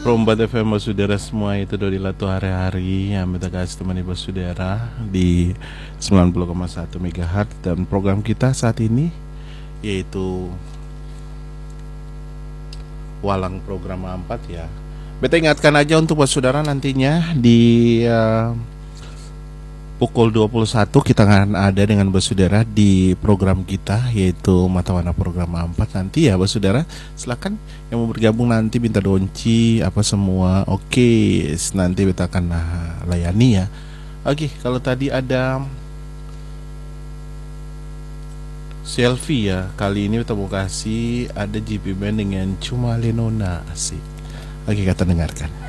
Rombat FM Basudara semua itu dari latu hari-hari yang kita kasih temani Basudara di 90,1 MHz dan program kita saat ini yaitu Walang Program 4 ya. Beta ingatkan aja untuk Basudara nantinya di pukul 21 kita akan ada dengan Basudara di program kita yaitu Mata Warna Program 4 nanti ya Basudara. Silakan yang mau bergabung nanti minta donci apa semua. Oke, nanti kita akan layani ya. Oke, kalau tadi ada selfie ya. Kali ini kita mau kasih ada GP Band dengan Cuma Lenona asik. Oke, kita dengarkan.